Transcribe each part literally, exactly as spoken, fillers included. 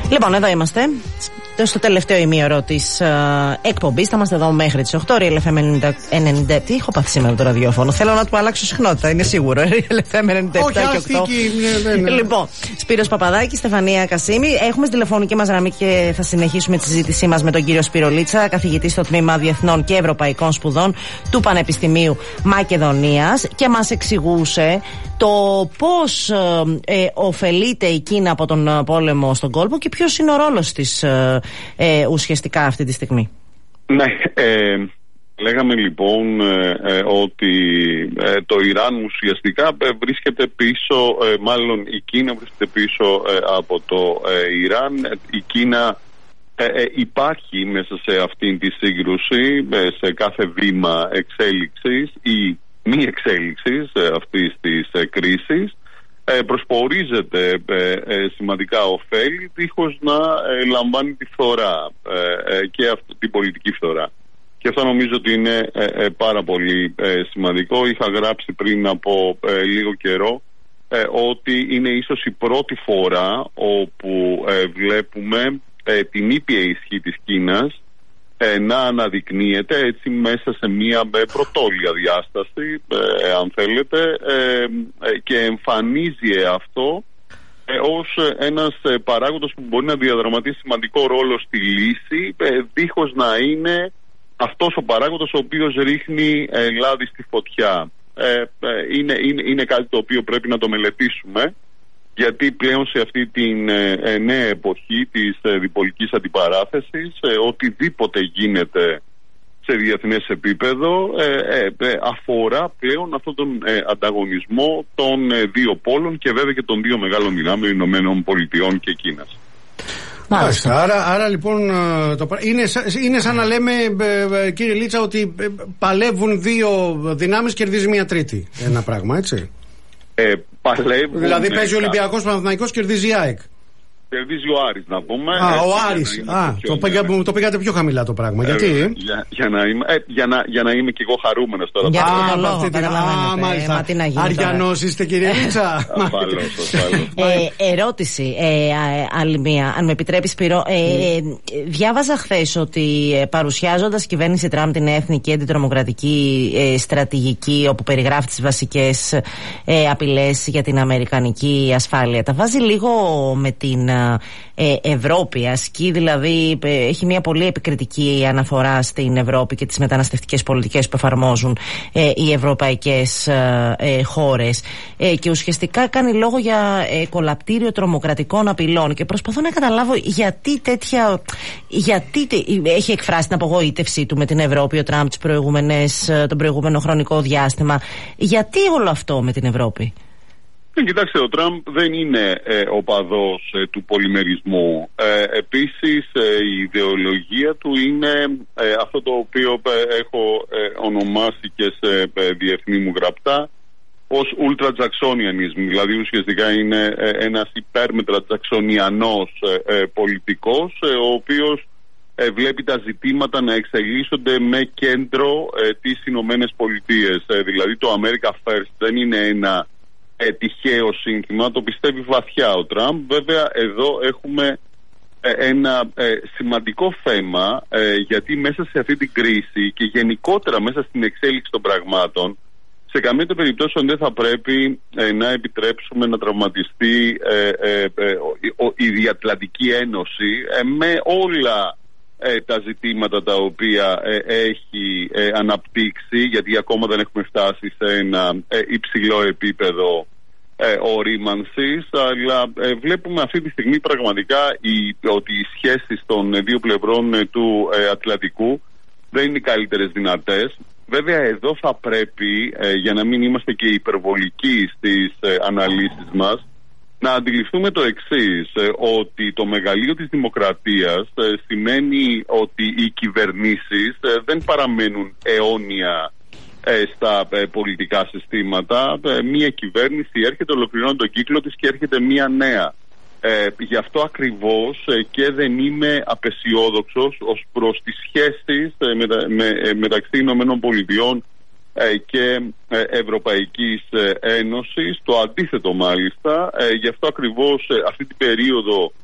Λοιπόν, εδώ είμαστε. Στο τελευταίο ημίωρο της uh, εκπομπής. Θα είμαστε εδώ μέχρι τις οκτώ. Real εφ εμ ενενήντα. Τι έχω πάθει σήμερα με το ραδιόφωνο. Θέλω να του αλλάξω συχνότητα, είναι σίγουρο. Real εφ εμ ενενήντα επτά και οκτώ. Ναι, ναι, ναι. Λοιπόν, Σπύρος Παπαδάκης, Στεφανία Κασίμη. Έχουμε στη τηλεφωνική μας γραμμή και θα συνεχίσουμε τη συζήτησή μας με τον κύριο Σπύρο Λίτσα, καθηγητή στο Τμήμα Διεθνών και Ευρωπαϊκών Σπουδών του Πανεπιστημίου Μακεδονίας, και μας εξηγούσε το πώς ε, ε, ωφελείται η Κίνα από τον πόλεμο στον κόλπο και ποιος είναι ο ρόλος της ε, ε, ουσιαστικά αυτή τη στιγμή. Ναι, ε, λέγαμε λοιπόν ε, ε, ότι ε, το Ιράν ουσιαστικά ε, βρίσκεται πίσω, ε, μάλλον η Κίνα βρίσκεται πίσω ε, από το ε, Ιράν. Η Κίνα ε, ε, υπάρχει μέσα σε αυτήν τη σύγκρουση, ε, σε κάθε βήμα εξέλιξης ή μη εξέλιξης ε, αυτής της ε, κρίσης. Ε, προσπορίζεται ε, ε, σημαντικά ωφέλη δίχως να ε, λαμβάνει τη φθορά ε, ε, και αυτή την πολιτική φθορά. Και αυτό νομίζω ότι είναι ε, ε, πάρα πολύ ε, σημαντικό. Είχα γράψει πριν από ε, λίγο καιρό ε, ότι είναι ίσως η πρώτη φορά όπου ε, βλέπουμε ε, την ήπια ισχύ της Κίνας Ε, να αναδεικνύεται έτσι μέσα σε μια ε, πρωτόλια διάσταση, ε, αν θέλετε, ε, ε, και εμφανίζει αυτό ε, ως ένας ε, παράγοντας που μπορεί να διαδραματίσει σημαντικό ρόλο στη λύση, ε, δίχως να είναι αυτός ο παράγοντας ο οποίος ρίχνει ε, λάδι στη φωτιά. Ε, ε, είναι, είναι, είναι κάτι το οποίο πρέπει να το μελετήσουμε, γιατί πλέον σε αυτή την ε, νέα εποχή της ε, διπολικής αντιπαράθεσης, ε, οτιδήποτε γίνεται σε διεθνές επίπεδο ε, ε, ε, αφορά πλέον αυτόν τον ε, ανταγωνισμό των ε, δύο πόλων και βέβαια και των δύο μεγάλων δυνάμεων, Ηνωμένων Πολιτειών και Κίνας. Μάλιστα. Άρα, άρα λοιπόν το, είναι, είναι σαν να λέμε, ε, κύριε Λίτσα, ότι ε, παλεύουν δύο δυνάμεις, κερδίζει μία τρίτη. Ένα πράγμα, έτσι. Ε, παλεύουν, δηλαδή παίζει ο Ολυμπιακός Παναθηναϊκός, κερδίζει η ΑΕΚ. Κερδίζει ο Άρης, να πούμε. Α, ο Άρης. Α, το, πήγα, το πήγατε πιο χαμηλά το πράγμα. Ε, γιατί? Ε, για, για, να είμαι, ε, για, να, για να είμαι και εγώ χαρούμενος τώρα. Για α, λόγο, αυτή την... α, μάλιστα. Αριανός είστε, κύριε Λίτσα. ε, ερώτηση, ε, άλλη μία, αν με επιτρέπει, Σπύρο. Ε, ε, διάβαζα χθες ότι ε, παρουσιάζοντας η κυβέρνηση Τραμπ την εθνική αντιτρομοκρατική ε, στρατηγική, όπου περιγράφει τις βασικές ε, απειλές για την αμερικανική ασφάλεια, τα βάζει λίγο με την Ε, Ευρώπη, ασκεί δηλαδή, ε, έχει μια πολύ επικριτική αναφορά στην Ευρώπη και τις μεταναστευτικές πολιτικές που εφαρμόζουν ε, οι ευρωπαϊκές ε, ε, χώρες, ε, και ουσιαστικά κάνει λόγο για ε, κολαπτήριο τρομοκρατικών απειλών, και προσπαθώ να καταλάβω γιατί τέτοια, γιατί τε, έχει εκφράσει την απογοήτευσή του με την Ευρώπη ο Τραμπ τις προηγούμενες, τον προηγούμενο χρονικό διάστημα. Γιατί όλο αυτό με την Ευρώπη? Κοιτάξτε, ο Τραμπ δεν είναι ε, οπαδός ε, του πολυμερισμού. Ε, επίσης, ε, η ιδεολογία του είναι ε, αυτό το οποίο ε, έχω ε, ονομάσει και σε ε, διεθνή μου γραπτά ως ultra jacksonianism. Δηλαδή, ουσιαστικά είναι ε, ένας υπέρμετρα jacksoniανός ε, ε, πολιτικός, ε, ο οποίος ε, βλέπει τα ζητήματα να εξελίσσονται με κέντρο ε, τις Ηνωμένες Πολιτείες. Ε, δηλαδή, το America First δεν είναι ένα Ε, τυχαίο σύνθημα, το πιστεύει βαθιά ο Τραμπ. Βέβαια εδώ έχουμε ε, ένα ε, σημαντικό θέμα, ε, γιατί μέσα σε αυτή την κρίση και γενικότερα μέσα στην εξέλιξη των πραγμάτων, σε καμία των περιπτώσεων δεν θα πρέπει ε, να επιτρέψουμε να τραυματιστεί ε, ε, ε, η Διατλαντική Ένωση ε, με όλα Ε, τα ζητήματα τα οποία ε, έχει ε, αναπτύξει, γιατί ακόμα δεν έχουμε φτάσει σε ένα ε, υψηλό επίπεδο ε, ορίμανσης, αλλά ε, βλέπουμε αυτή τη στιγμή πραγματικά η, ότι οι σχέσεις των ε, δύο πλευρών ε, του ε, Ατλαντικού δεν είναι οι καλύτερες δυνατές. Βέβαια εδώ θα πρέπει, ε, για να μην είμαστε και υπερβολικοί στις ε, αναλύσεις μας, να αντιληφθούμε το εξής, ε, ότι το μεγαλείο της δημοκρατίας ε, σημαίνει ότι οι κυβερνήσεις ε, δεν παραμένουν αιώνια ε, στα ε, πολιτικά συστήματα. Ε, μία κυβέρνηση έρχεται, ολοκληρώνει τον κύκλο της και έρχεται μία νέα. Ε, γι' αυτό ακριβώς ε, και δεν είμαι απεσιόδοξος ως προς τις σχέσεις ε, μετα, με, ε, μεταξύ Ηνωμένων Πολιτειών και Ευρωπαϊκής Ένωσης. Το αντίθετο μάλιστα. Γι' αυτό ακριβώς αυτή την περίοδο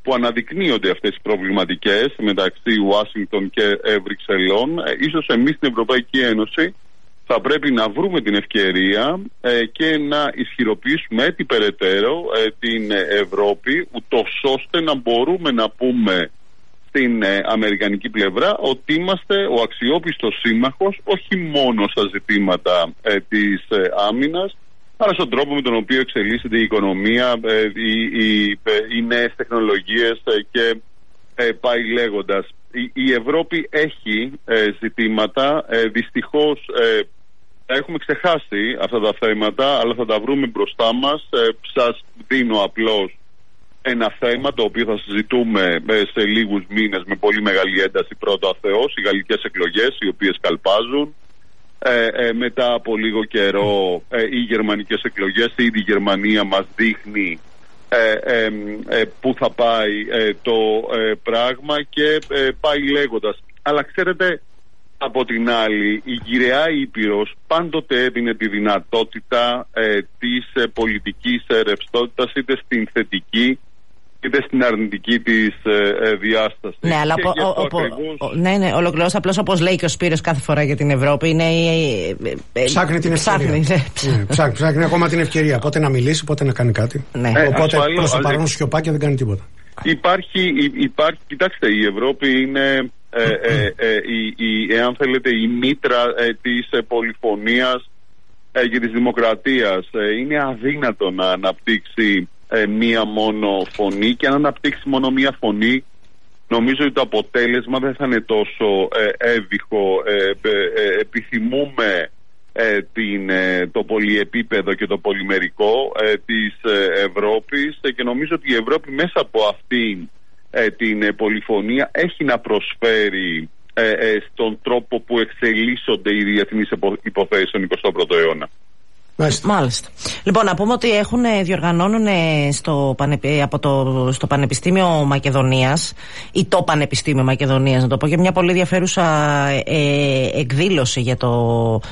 που αναδεικνύονται αυτές οι προβληματικές μεταξύ Ουάσιγκτον και ε, Βρυξελών, ε, ίσως εμείς στην Ευρωπαϊκή Ένωση θα πρέπει να βρούμε την ευκαιρία ε, και να ισχυροποιήσουμε έτσι περαιτέρω ε, την Ευρώπη, ούτως ώστε να μπορούμε να πούμε στην ε, αμερικανική πλευρά ότι είμαστε ο αξιόπιστος σύμμαχος όχι μόνο στα ζητήματα ε, της ε, άμυνας, αλλά στον τρόπο με τον οποίο εξελίσσεται η οικονομία, ε, οι, οι, οι νέες τεχνολογίες ε, και ε, πάει λέγοντας. Η, η Ευρώπη έχει ε, ζητήματα, ε, δυστυχώς ε, έχουμε ξεχάσει αυτά τα θέματα, αλλά θα τα βρούμε μπροστά μας. Ε, σας δίνω απλώς ένα θέμα το οποίο θα συζητούμε σε λίγους μήνες με πολύ μεγάλη ένταση, πρώτο Θεός, οι γαλλικές εκλογές οι οποίες καλπάζουν. Ε, ε, μετά από λίγο καιρό ε, οι γερμανικές εκλογές, ήδη η Γερμανία μας δείχνει ε, ε, ε, πού θα πάει ε, το ε, πράγμα και ε, πάει λέγοντας. Αλλά ξέρετε, από την άλλη, η γυραιά Ήπειρος πάντοτε έδινε τη δυνατότητα ε, της ε, πολιτικής ε, ρευστότητας, είτε στην θετική είτε στην αρνητική της ε, ε, διάσταση. Ναι, αλλά ο, ο, ο, ακριβώς... ο, ναι, ναι, ολοκληρώς απλώς όπως λέει και ο Σπύρος κάθε φορά για την Ευρώπη είναι. Ε, ε, ε, ψάχνει την ευκαιρία. Ψάχνει, ναι. Ναι, ψάχνει, ψάχνει ακόμα την ευκαιρία. Πότε να μιλήσει, πότε να κάνει κάτι. Ναι. Ε, Οπότε προς το παρόν σιωπά και δεν κάνει τίποτα. Υπάρχει, υπάρχει, κοιτάξτε, η Ευρώπη είναι, ε, ε, ε, η, η, εάν θέλετε, η μήτρα ε, της ε, πολυφωνίας ε, και της δημοκρατίας. Ε, είναι αδύνατο να αναπτύξει Ε, μία μόνο φωνή, και αν αναπτύξει μόνο μία φωνή, νομίζω ότι το αποτέλεσμα δεν θα είναι τόσο ε, εύβυχο. Ε, ε, ε, επιθυμούμε ε, την, ε, το πολυεπίπεδο και το πολυμερικό ε, της ε, Ευρώπης ε, και νομίζω ότι η Ευρώπη μέσα από αυτή ε, την ε, πολυφωνία έχει να προσφέρει ε, ε, στον τρόπο που εξελίσσονται οι διεθνείς υποθέσεις στον εικοστό πρώτο αιώνα. Μάλιστα. Λοιπόν, να πούμε ότι έχουν διοργανώνουν στο, από το, στο Πανεπιστήμιο Μακεδονίας ή το Πανεπιστήμιο Μακεδονίας, να το πω, και μια πολύ ενδιαφέρουσα ε, εκδήλωση για, το,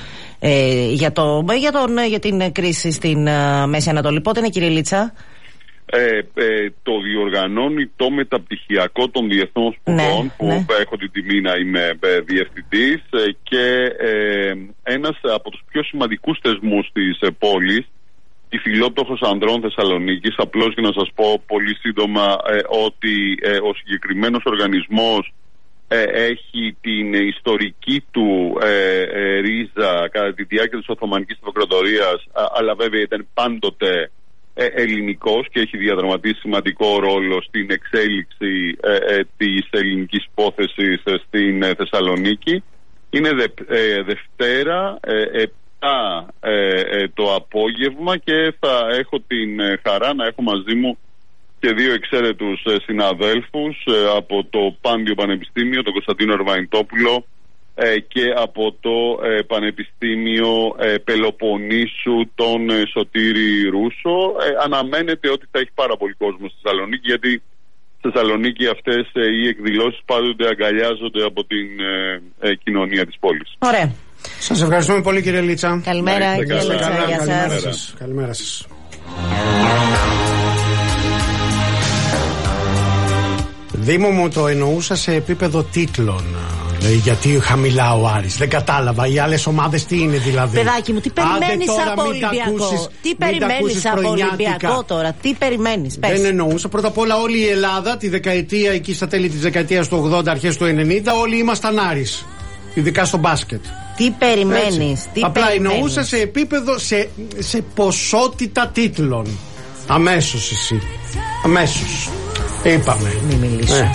ε, για, το, για, τον, για την κρίση στην ε, Μέση Ανατολή. Πότε είναι, κύριε Λίτσα? Ε, ε, το διοργανώνει το Μεταπτυχιακό των Διεθνών Σπουδών, ναι, που ναι. έχω την τιμή να είμαι ε, διευθυντής ε, και ε, ένας από τους πιο σημαντικούς θεσμούς της ε, πόλης, η Φιλότοχος Ανδρών Θεσσαλονίκης. Απλώς για να σας πω πολύ σύντομα ε, ότι ε, ο συγκεκριμένος οργανισμός ε, έχει την ιστορική του ε, ε, ρίζα κατά τη διάρκεια της Οθωμανικής Αυτοκρατορίας, αλλά βέβαια ήταν πάντοτε ελληνικός και έχει διαδραματίσει σημαντικό ρόλο στην εξέλιξη ε, ε, της ελληνικής υπόθεσης ε, στην ε, Θεσσαλονίκη. Είναι δε, ε, Δευτέρα ε, επτά ε, ε, το απόγευμα και θα έχω την ε, χαρά να έχω μαζί μου και δύο εξαίρετους ε, συναδέλφους ε, από το Πάντιο Πανεπιστήμιο, τον Κωνσταντίνο Αρβανιτόπουλο, Ε, και από το ε, Πανεπιστήμιο ε, Πελοποννήσου τον ε, Σωτήρη Ρούσο. Ε, αναμένεται ότι θα έχει πάρα πολύ κόσμο στη Θεσσαλονίκη, γιατί στη Θεσσαλονίκη αυτές ε, οι εκδηλώσεις πάντοτε αγκαλιάζονται από την ε, ε, κοινωνία της πόλης. Ωραία. Σας ευχαριστούμε πολύ, κύριε Λίτσα. Καλημέρα, κύριε Λίτσα. Καλημέρα, καλημέρα σας. Καλημέρα σας. Δήμο μου, το εννοούσα σε επίπεδο τίτλων. Λέει, γιατί χαμηλά ο Άρης? Δεν κατάλαβα. Οι άλλες ομάδες τι είναι δηλαδή? Παιδάκι μου, τι περιμένεις από Ολυμπιακό? Τι περιμένεις από Ολυμπιακό τώρα? Τι περιμένεις? Δεν εννοούσα. Πρώτα απ' όλα, όλη η Ελλάδα τη δεκαετία, εκεί στα τέλη της δεκαετίας του ογδόντα, αρχές του ενενήντα, όλοι ήμασταν Άρης. Ειδικά στο μπάσκετ. Τι περιμένεις? Τι Απλά περιμένεις? εννοούσα σε επίπεδο, σε, σε ποσότητα τίτλων. Αμέσως εσύ. Αμέσως. Είπαμε. Μην μιλήσω. Ναι.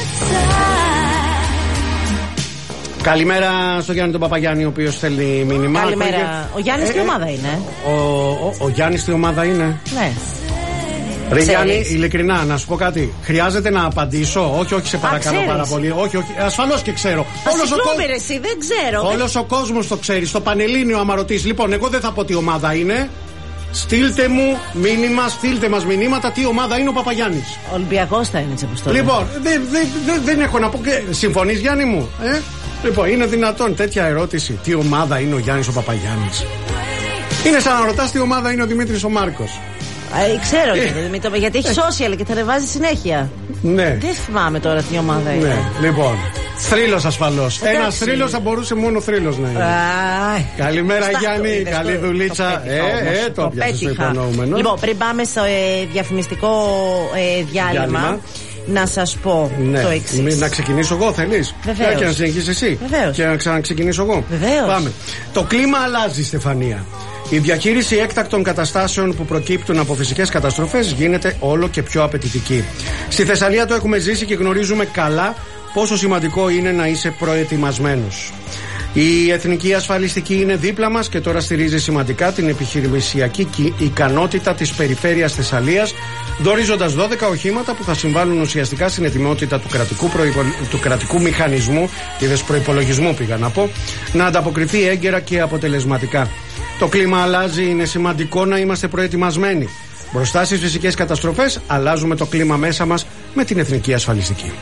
Καλημέρα στο Γιάννη τον Παπαγιάννη, ο οποίος θέλει μήνυμα. Καλημέρα. Ο Γιάννης ε, τι ομάδα είναι? Ο, ο, ο Γιάννης τι ομάδα είναι? Ναι. Ρε Γιάννη, ειλικρινά να σου πω κάτι. Χρειάζεται να απαντήσω? Όχι, όχι, σε παρακαλώ πάρα πολύ. Όχι, όχι, ασφαλώς και ξέρω. Όλος ο, κο... εσύ, δεν ξέρω. Όλος ο κόσμος το ξέρει. Στο Πανελλήνιο, άμα ρωτήσει. Λοιπόν, εγώ δεν θα πω τι ομάδα είναι. Στείλτε μου μήνυμα, στείλτε μας μηνύματα τι ομάδα είναι ο Παπαγιάννης. Ολυμπιακός θα είναι, Τσεπουστόλη. Λοιπόν, δεν δε, δε, δε έχω να πω. Συμφωνείς, Γιάννη μου? Ε? Λοιπόν, είναι δυνατόν τέτοια ερώτηση? Τι ομάδα είναι ο Γιάννης ο Παπαγιάννης? Είναι σαν να ρωτάς τι ομάδα είναι ο Δημήτρης ο Μάρκος. Ε, ξέρω γιατί, γιατί έχει social και θα ανεβάζει συνέχεια. Ναι. Δεν θυμάμαι τώρα τι ομάδα είναι. Ναι, λοιπόν. Θρύλος ασφαλώς. Ένα θρύλος θα μπορούσε μόνο θρύλος να είναι. Α, καλημέρα Στα... Γιάννη, καλή το, δουλίτσα. Το ε, ε, το πιάσες το υπονοούμενο. Λοιπόν, πριν πάμε στο ε, διαφημιστικό ε, διάλειμμα, διάλειμμα, να σας πω ναι. το εξής. Να ξεκινήσω εγώ, θέλεις? Βεβαίως. Και να συνεχίσεις εσύ. Βεβαίως. Και να ξαναξεκινήσω εγώ. Βεβαίως. Πάμε. Το κλίμα αλλάζει, Στεφανία. Η διαχείριση έκτακτων καταστάσεων που προκύπτουν από φυσικές καταστροφές γίνεται όλο και πιο απαιτητική. Στη Θεσσαλία το έχουμε ζήσει και γνωρίζουμε καλά πόσο σημαντικό είναι να είσαι προετοιμασμένος. Η Εθνική Ασφαλιστική είναι δίπλα μας και τώρα στηρίζει σημαντικά την επιχειρησιακή ικανότητα της περιφέρειας Θεσσαλίας, δωρίζοντας δώδεκα οχήματα που θα συμβάλλουν ουσιαστικά στην ετοιμότητα του κρατικού, προϋπο... του κρατικού μηχανισμού, είδες προϋπολογισμού πήγα να πω, να ανταποκριθεί έγκαιρα και αποτελεσματικά. Το κλίμα αλλάζει, είναι σημαντικό να είμαστε προετοιμασμένοι. Μπροστά στις φυσικές καταστροφές αλλάζουμε το κλίμα μέσα μας με την Εθνική Ασφαλιστική.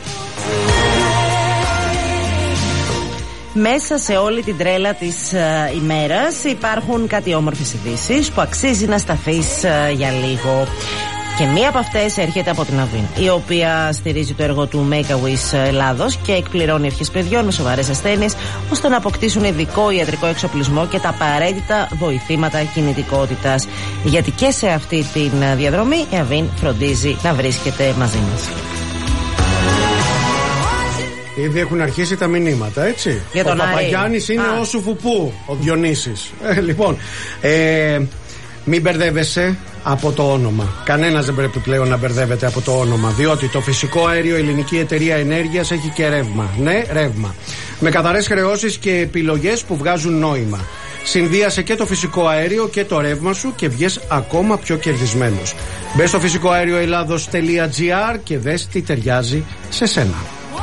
Μέσα σε όλη την τρέλα της uh, ημέρας υπάρχουν κάτι όμορφες ειδήσεις που αξίζει να σταθείς uh, για λίγο. Και μία από αυτές έρχεται από την Αβίν, η οποία στηρίζει το έργο του Make a Wish Ελλάδος και εκπληρώνει ευχές παιδιών με σοβαρές ασθένειες ώστε να αποκτήσουν ειδικό ιατρικό εξοπλισμό και τα απαραίτητα βοηθήματα κινητικότητας. Γιατί και σε αυτή τη διαδρομή η Αβίν φροντίζει να βρίσκεται μαζί μας. Ήδη έχουν αρχίσει τα μηνύματα, έτσι. Για τον ο Παπαγιάννης είναι ο Σουφουπού, ο Διονύσης. Ε, λοιπόν, ε, μην μπερδεύεσαι από το όνομα. Κανένας δεν πρέπει πλέον να μπερδεύεται από το όνομα. Διότι το φυσικό αέριο Ελληνική Εταιρεία Ενέργειας έχει και ρεύμα. Ναι, ρεύμα. Με καθαρές χρεώσεις και επιλογές που βγάζουν νόημα. Συνδύασε και το φυσικό αέριο και το ρεύμα σου και βγες ακόμα πιο κερδισμένος. Μπες στο φυσικό αέριο ελλάδος τελεία τζι άρ και δες τι ταιριάζει σε σένα.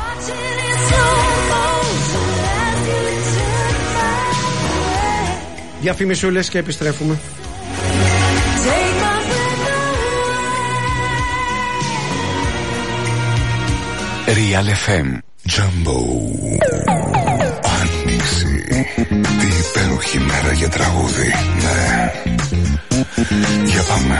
Διαφημισούλες και επιστρέφουμε. Real εφ εμ Jumbo. Άνοιξη. Τι υπέροχη μέρα για τραγούδι. Ναι. Για πάμε.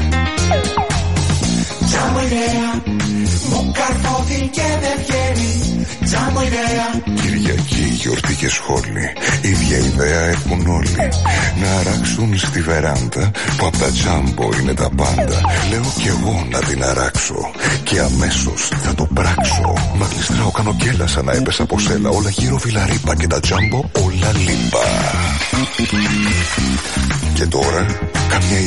Τζάμπο ιδέα. Μου καρφώθη και δεν βγαίνει. Τζάμπο ιδέα. Κυριακή, γιορτή και σχόλη. Ίδια ιδέα έχουν όλοι. Να αράξουν στη βεράντα που απ' τα Τζάμπο είναι τα πάντα. Λέω κι εγώ να την αράξω και αμέσως θα το πράξω. Μα γλιστράω, κάνω κέλα σαν να έπεσα από σέλα. Όλα γύρω βιλαρίπα και τα Τζάμπο όλα λίπα. Και τώρα καμιά